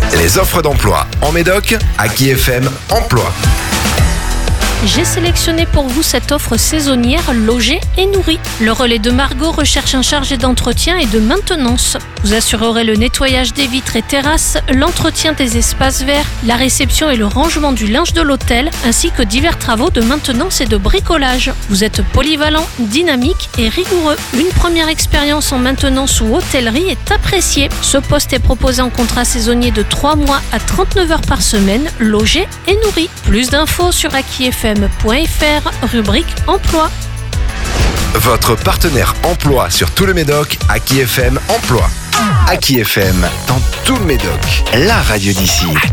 Les offres d'emploi en Médoc, Aki FM Emploi. J'ai sélectionné pour vous cette offre saisonnière logée et nourrie. Le relais de Margot recherche un chargé d'entretien et de maintenance. Vous assurerez le nettoyage des vitres et terrasses, l'entretien des espaces verts, la réception et le rangement du linge de l'hôtel, ainsi que divers travaux de maintenance et de bricolage. Vous êtes polyvalent, dynamique et rigoureux. Une première expérience en maintenance ou hôtellerie est appréciée. Ce poste est proposé en contrat saisonnier de 3 mois à 39 heures par semaine, logé et nourri. Plus d'infos sur akifm.fr, rubrique Emploi. Votre partenaire emploi sur tout le Médoc, Aki FM Emploi. Aki FM dans tout le Médoc, la radio d'ici.